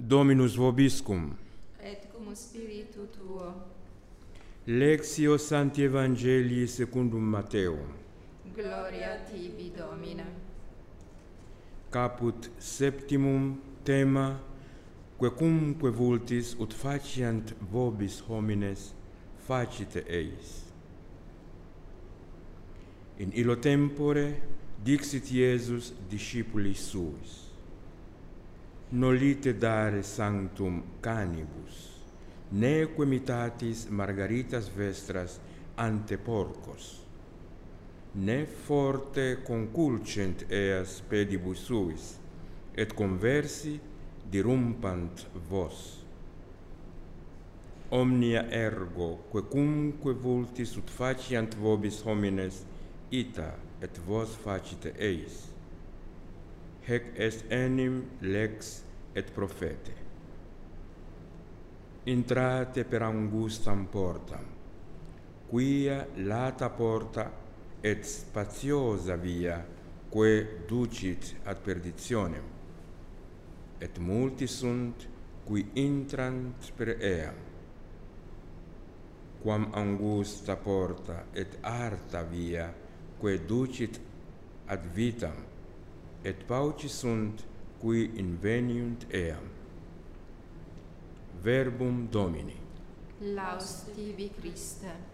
Dominus vobiscum. Et cum spiritu tuo. Lectio Sancti Evangelii secundum Mateo. Gloria tibi, Domine. Caput septimum tema, quecumque vultis ut faciant vobis homines, facite eis. In illo tempore dixit Iesus discipulis suis: Nolite dare sanctum canibus, neque imitatis margaritas vestras ante porcos, ne forte conculcent eas pedibus suis, et conversi dirumpant vos. Omnia ergo, quecumque vultis ut faciant vobis homines, ita et vos facite eis. Hec est enim lex et prophete. Intrate per angustam portam, quia lata porta et spatiosa via, quae ducit ad perditionem, et multi sunt qui intrant per ea. Quam angusta porta et arta via, quae ducit ad vitam, et pauci sunt qui inveniunt eam. Verbum Domini. Laus tibi, Christe.